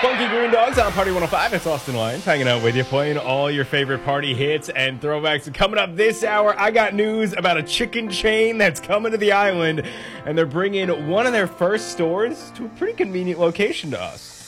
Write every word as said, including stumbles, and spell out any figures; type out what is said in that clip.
Funky Green Dogs on Party one oh five. It's Austin Lyons hanging out with you, playing all your favorite party hits and throwbacks. And coming up this hour, I got news about a chicken chain that's coming to the island, and they're bringing one of their first stores to a pretty convenient location to us.